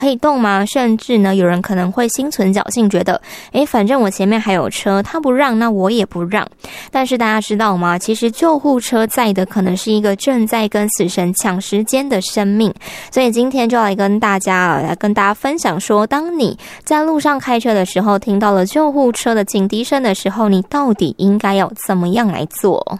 可以动吗？甚至呢，有人可能会心存侥幸，觉得反正我前面还有车，他不让，那我也不让。但是大家知道吗？其实救护车载的可能是一个正在跟死神抢时间的生命。所以今天就来跟大家分享说，当你在路上开车的时候，听到了救护车的警笛声的时候，你到底应该要怎么样来做？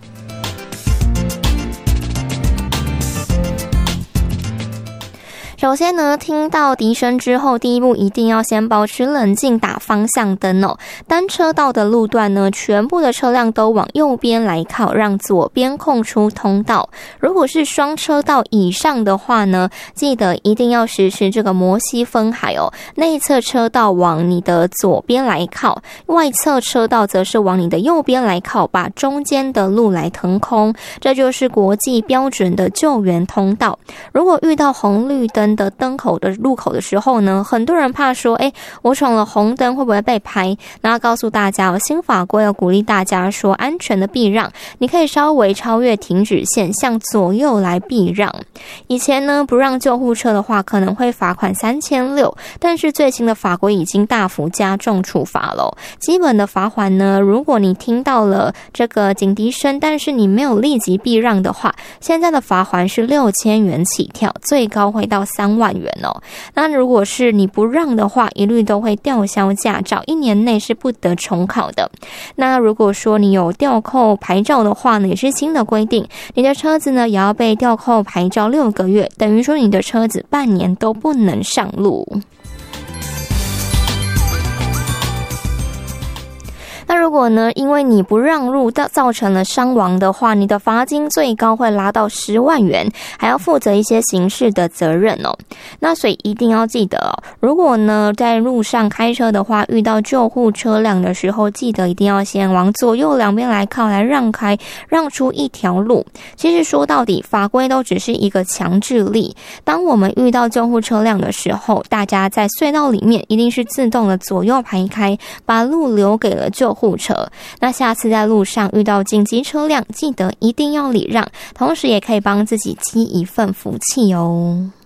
首先呢，听到笛声之后，第一步一定要先保持冷静，打方向灯哦。单车道的路段呢，全部的车辆都往右边来靠，让左边空出通道。如果是双车道以上的话呢，记得一定要实施这个摩西分海哦。内侧车道往你的左边来靠，外侧车道则是往你的右边来靠，把中间的路来腾空。这就是国际标准的救援通道。如果遇到红绿灯的灯口的路口的时候呢，很多人怕说我闯了红灯会不会被拍。那要告诉大家新法规要鼓励大家说，安全的避让，你可以稍微超越停止线，向左右来避让。以前呢，不让救护车的话可能会罚款3600，但是最新的法规已经大幅加重处罚了。基本的罚款呢，如果你听到了这个警笛声，但是你没有立即避让的话，现在的罚款是6000元起跳，最高会到3万元哦。那如果是你不让的话，一律都会吊销驾照，1年内是不得重考的。那如果说你有吊扣牌照的话呢，也是新的规定，你的车子呢也要被吊扣牌照6个月，等于说你的车子半年都不能上路。那如果呢，因为你不让路造成了伤亡的话，你的罚金最高会拉到10万元，还要负责一些刑事的责任哦。那所以一定要记得哦，如果呢在路上开车的话，遇到救护车辆的时候，记得一定要先往左右两边来靠，来让开，让出一条路。其实说到底，法规都只是一个强制力。当我们遇到救护车辆的时候，大家在隧道里面一定是自动的左右排开，把路留给了救护车。那下次在路上遇到紧急车辆，记得一定要礼让，同时也可以帮自己积一份福气哦。